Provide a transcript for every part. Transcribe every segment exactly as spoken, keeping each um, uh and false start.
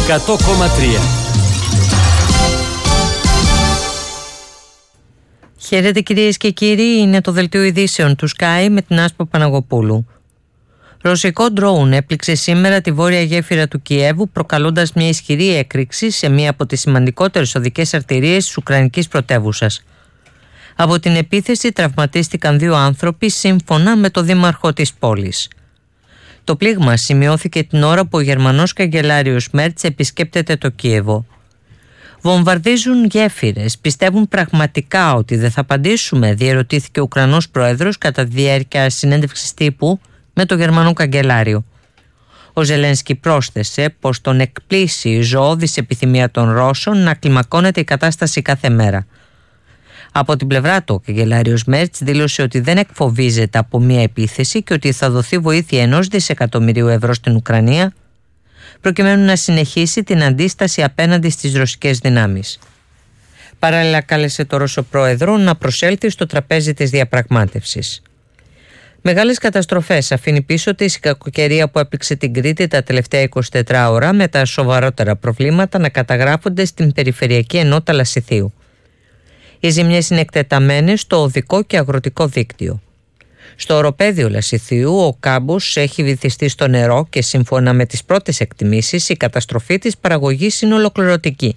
εκατό κόμμα τρία. Χαίρετε κυρίες και κύριοι, είναι το δελτίο ειδήσεων του Sky με την Άσπα Παναγοπούλου. Ρωσικό ντρόουν έπληξε σήμερα τη βόρεια γέφυρα του Κιέβου, προκαλώντας μια ισχυρή έκρηξη σε μία από τις σημαντικότερες οδικές αρτηρίες της Ουκρανικής πρωτεύουσας. Από την επίθεση τραυματίστηκαν δύο άνθρωποι, σύμφωνα με το δήμαρχο της πόλης. Το πλήγμα σημειώθηκε την ώρα που ο Γερμανός καγκελάριος Μέρτς επισκέπτεται το Κίεβο. «Βομβαρδίζουν γέφυρες. Πιστεύουν πραγματικά ότι δεν θα απαντήσουμε?» διερωτήθηκε ο Ουκρανός πρόεδρος κατά τη διάρκεια συνέντευξης τύπου με τον Γερμανό καγκελάριο. Ο Ζελένσκι πρόσθεσε πως τον εκπλήσει η ζωώδης επιθυμία των Ρώσων να κλιμακώνεται η κατάσταση κάθε μέρα. Από την πλευρά του, ο καγκελάριος Μέρτς δήλωσε ότι δεν εκφοβίζεται από μια επίθεση και ότι θα δοθεί βοήθεια ενός δισεκατομμυρίου ευρώ στην Ουκρανία προκειμένου να συνεχίσει την αντίσταση απέναντι στις ρωσικές δυνάμεις. Παράλληλα κάλεσε το Ρώσο πρόεδρο να προσέλθει στο τραπέζι της διαπραγμάτευσης. Μεγάλες καταστροφές αφήνει πίσω της η κακοκαιρία που έπληξε την Κρήτη τα τελευταία είκοσι τέσσερις ώρα, με τα σοβαρότερα προβλήματα να καταγράφονται στην περιφερειακή ενότητα Λασιθίου. Οι ζημιές είναι εκτεταμένες στο οδικό και αγροτικό δίκτυο. Στο οροπέδιο Λασιθίου ο κάμπος έχει βυθιστεί στο νερό και σύμφωνα με τις πρώτες εκτιμήσεις η καταστροφή της παραγωγής είναι ολοκληρωτική.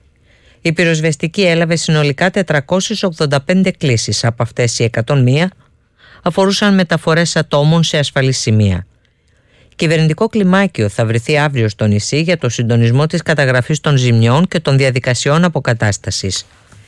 Η πυροσβεστική έλαβε συνολικά τετρακόσιες ογδόντα πέντε κλήσεις, από αυτές οι εκατόν μία αφορούσαν μεταφορές ατόμων σε ασφαλή σημεία. Κυβερνητικό κλιμάκιο θα βρεθεί αύριο στο νησί για το συντονισμό της καταγραφής των ζημιών και των διαδικασιών αποκατάστασης.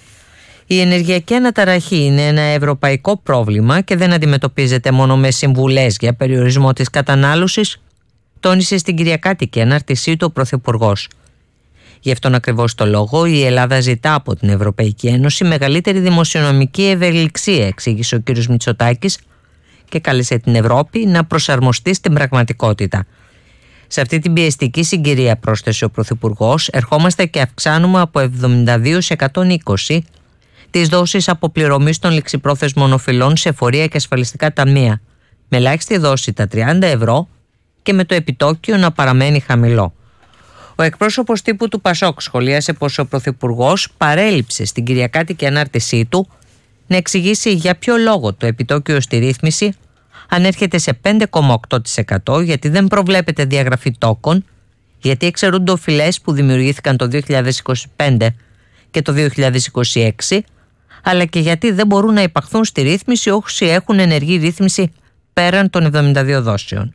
Η ενεργειακή αναταραχή είναι ένα ευρωπαϊκό πρόβλημα και δεν αντιμετωπίζεται μόνο με συμβουλές για περιορισμό της κατανάλωσης, τόνισε στην Κυριακάτικη ανάρτησή του ο Πρωθυπουργός. Γι' αυτόν ακριβώς το λόγο η Ελλάδα ζητά από την Ευρωπαϊκή Ένωση μεγαλύτερη δημοσιονομική ευελιξία, εξήγησε ο κ. Μητσοτάκης, και κάλεσε την Ευρώπη να προσαρμοστεί στην πραγματικότητα. Σε αυτή την πιεστική συγκυρία, πρόσθεσε ο Πρωθυπουργός, ερχόμαστε και αυξάνουμε από εβδομήντα δύο σε εκατόν είκοσι τις δόσεις αποπληρωμής των ληξιπρόθεσμων οφειλών σε φορεία και ασφαλιστικά ταμεία, με ελάχιστη δόση τα τριάντα ευρώ και με το επιτόκιο να παραμένει χαμηλό. Ο εκπρόσωπος τύπου του Πασόκ σχολίασε πως ο Πρωθυπουργός παρέλειψε στην Κυριακάτικη ανάρτησή του να εξηγήσει για ποιο λόγο το επιτόκιο στη ρύθμιση ανέρχεται σε πέντε κόμμα οκτώ τοις εκατό, γιατί δεν προβλέπεται διαγραφή τόκων, γιατί εξαιρούνται οφειλές που δημιουργήθηκαν το δύο χιλιάδες είκοσι πέντε και το δύο χιλιάδες είκοσι έξι, αλλά και γιατί δεν μπορούν να υπαχθούν στη ρύθμιση όσοι έχουν ενεργή ρύθμιση πέραν των εβδομήντα δύο δόσεων.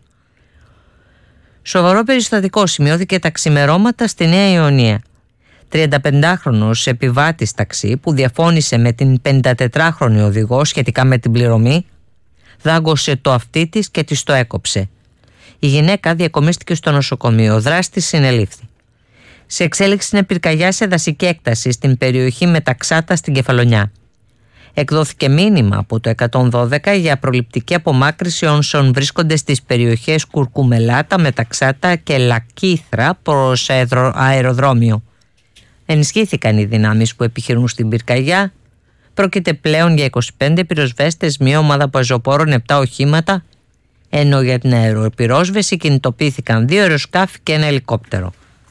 Σοβαρό περιστατικό σημειώθηκε τα ξημερώματα στη Νέα Ιωνία. τριανταπεντάχρονος επιβάτης ταξί που διαφώνησε με την πενηντατετράχρονη οδηγό σχετικά με την πληρωμή, δάγκωσε το αυτί της και της το έκοψε. Η γυναίκα διακομίστηκε στο νοσοκομείο. Ο δράστης συνελήφθη. Σε εξέλιξη είναι πυρκαγιά σε δασική έκταση στην περιοχή Μεταξάτα στην Κεφαλονιά. Εκδόθηκε μήνυμα από το εκατόν δώδεκα για προληπτική απομάκρυση όσων βρίσκονται στις περιοχές Κουρκουμελάτα, Μεταξάτα και Λακίθρα προς αεροδρόμιο. Ενισχύθηκαν οι δυνάμεις που επιχειρούν στην πυρκαγιά. Πρόκειται πλέον για είκοσι πέντε πυροσβέστες, μια ομάδα πεζοπόρων, επτά οχήματα, ενώ για την αεροπυρόσβεση κινητοποιήθηκαν δύο αεροσκάφη και ένα ελικόπτερο.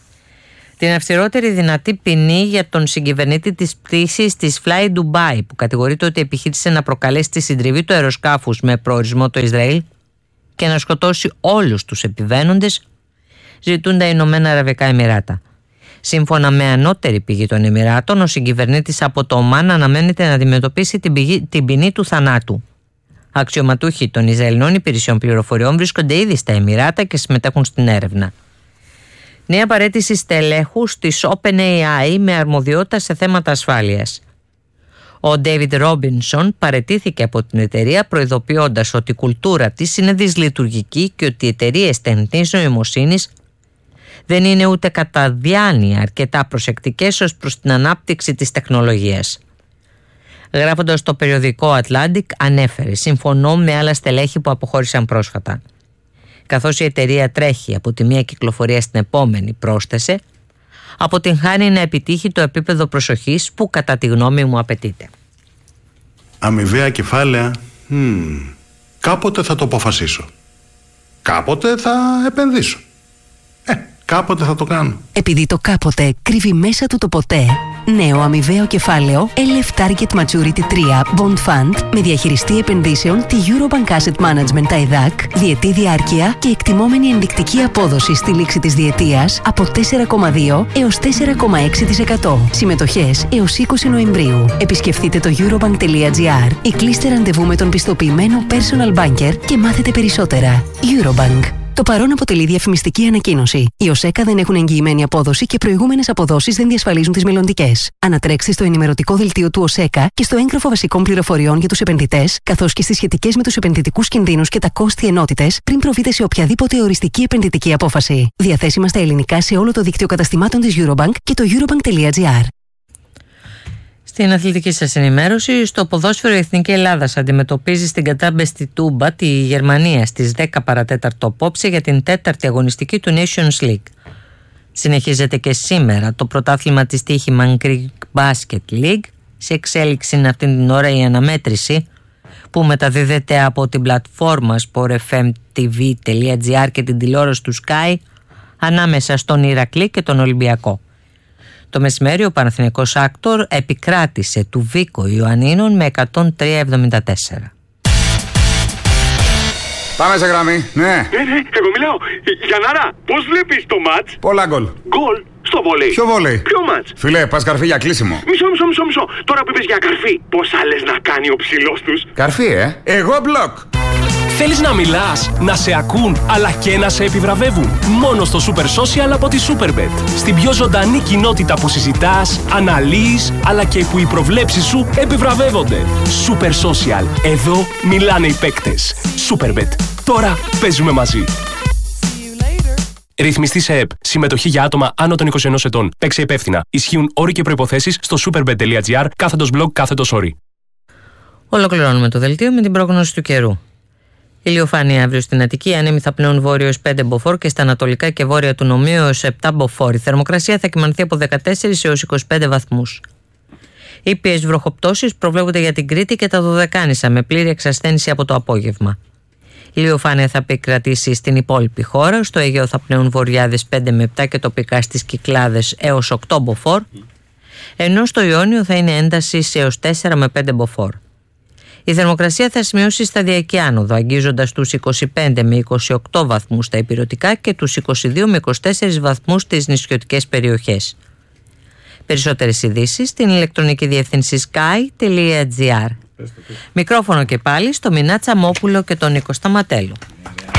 Την αυστηρότερη δυνατή ποινή για τον συγκυβερνήτη της πτήσης της Fly Dubai, που κατηγορείται ότι επιχείρησε να προκαλέσει τη συντριβή του αεροσκάφους με προορισμό το Ισραήλ και να σκοτώσει όλους τους επιβαίνοντες, ζητούν τα Ηνωμένα Αραβικά Εμιράτα. Σύμφωνα με ανώτερη πηγή των Εμιράτων, ο συγκυβερνήτης από το Ομάν αναμένεται να αντιμετωπίσει την, πηγή, την ποινή του θανάτου. Αξιωματούχοι των Ισραηλινών υπηρεσιών πληροφοριών βρίσκονται ήδη στα Εμιράτα και συμμετέχουν στην έρευνα. Νέα παραίτηση στελέχους της OpenAI με αρμοδιότητα σε θέματα ασφάλειας. Ο David Robinson παραιτήθηκε από την εταιρεία, προειδοποιώντας ότι η κουλτούρα της είναι δυσλειτουργική και ότι οι εταιρείες τεχνητής νοημοσύνης δεν είναι ούτε κατά διάνοια αρκετά προσεκτικές ως προς την ανάπτυξη της τεχνολογίας. Γράφοντας το περιοδικό Atlantic, ανέφερε: «Συμφωνώ με άλλα στελέχη που αποχώρησαν πρόσφατα». Καθώς η εταιρεία τρέχει από τη μία κυκλοφορία στην επόμενη, πρόσθεσε, αποτυγχάνει να επιτύχει το επίπεδο προσοχής που κατά τη γνώμη μου απαιτείται. Αμοιβαία κεφάλαια, hmm, κάποτε θα το αποφασίσω. Κάποτε θα επενδύσω. Ε, Κάποτε θα το κάνω. Επειδή το κάποτε κρύβει μέσα του το ποτέ. Νέο αμοιβαίο κεφάλαιο ελ εφ Target Maturity τρία Bond Fund με διαχειριστή επενδύσεων τη Eurobank Asset Management τα ΕΔΑΚ, διετή διάρκεια και εκτιμόμενη ενδεικτική απόδοση στη λήξη της διετίας από τέσσερα κόμμα δύο έως τέσσερα κόμμα έξι τοις εκατό. Συμμετοχές έως είκοσι Νοεμβρίου. Επισκεφτείτε το eurobank.gr ή κλείστε ραντεβού με τον πιστοποιημένο personal banker και μάθετε περισσότερα. Eurobank. Το παρόν αποτελεί διαφημιστική ανακοίνωση. Οι ΟΣΕΚΑ δεν έχουν εγγυημένη απόδοση και προηγούμενες αποδόσεις δεν διασφαλίζουν τις μελλοντικές. Ανατρέξτε στο ενημερωτικό δελτίο του ΟΣΕΚΑ και στο έγγραφο βασικών πληροφοριών για τους επενδυτές, καθώς και στις σχετικές με τους επενδυτικούς κινδύνους και τα κόστη ενότητες πριν προβείτε σε οποιαδήποτε οριστική επενδυτική απόφαση. Διαθέσιμα στα ελληνικά σε όλο το δίκτυο καταστημάτων της Eurobank και το eurobank.gr. Στην αθλητική σας ενημέρωση, στο ποδόσφαιρο η Εθνική Ελλάδας αντιμετωπίζει στην κατάμπεστη Τούμπα τη Γερμανία στις δέκα παρατέταρτο απόψε για την τέταρτη αγωνιστική του Nations League. Συνεχίζεται και σήμερα το πρωτάθλημα της Τύχημαν Greek Basket League. Σε εξέλιξη είναι αυτή την ώρα η αναμέτρηση που μεταδίδεται από την πλατφόρμα sportfmtv.gr και την τηλεόραση του Sky ανάμεσα στον Ηρακλή και τον Ολυμπιακό. Το μεσημέρι ο Παναθηναϊκός Άκτορ επικράτησε του Βίκο Ιωαννίνων με εκατόν τρία εβδομήντα τέσσερα. Πάμε σε γραμμή, ναι. Ναι, ναι, εγώ μιλάω. Γιαννάρα, πώς βλέπεις το μάτς? Πολλά γκολ. Γκολ στο βόλεϊ. Ποιο βόλεϊ? Ποιο μάτς? Φίλε, πας καρφί για κλείσιμο. Μισό, μισό, μισό, μισό. Τώρα που είπες για καρφί, πόσα λες να κάνει ο ψηλός τους? Καρφί, ε. Εγώ μπλοκ. Θέλεις να μιλάς, να σε ακούν, αλλά και να σε επιβραβεύουν? Μόνο στο Super Social από τη Superbet. Στην πιο ζωντανή κοινότητα που συζητάς, αναλύεις, αλλά και που οι προβλέψεις σου επιβραβεύονται. Super Social. Εδώ μιλάνε οι παίκτες. Superbet. Τώρα παίζουμε μαζί. Ρυθμιστή σε ΕΠ. Συμμετοχή για άτομα άνω των είκοσι ενός ετών. Παίξε υπεύθυνα. Ισχύουν όροι και προϋποθέσεις στο superbet.gr κάθετος blog κάθετος όροι. Ολοκληρώνουμε το δελτίο με την πρόγνωση του καιρού. Ηλιοφάνεια αύριο στην Αττική, άνεμοι θα πνέουν βόρειο έως πέντε μποφόρ και στα ανατολικά και βόρεια του νομίου έως επτά μποφόρ. Η θερμοκρασία θα κυμανθεί από δεκατέσσερις έως είκοσι πέντε βαθμούς. Ήπιες βροχοπτώσεις προβλέπονται για την Κρήτη και τα Δωδεκάνησα με πλήρη εξασθένηση από το απόγευμα. Η ηλιοφάνεια θα επικρατήσει στην υπόλοιπη χώρα. Στο Αιγαίο θα πνέουν βορειάδες πέντε με επτά και τοπικά στις Κυκλάδες έως οκτώ μποφόρ, ενώ στο Ιόνιο θα είναι ένταση έως τέσσερα με πέντε μποφόρ. Η θερμοκρασία θα σημειώσει σταδιακή άνοδο, αγγίζοντας τους είκοσι πέντε με είκοσι οκτώ βαθμούς στα ηπειρωτικά και τους είκοσι δύο με είκοσι τέσσερα βαθμούς στις νησιωτικές περιοχές. Περισσότερες ειδήσεις στην ηλεκτρονική διεύθυνση sky.gr. Μικρόφωνο και πάλι στο Μινά Τσαμόπουλο και τον Νίκο Σταματέλο.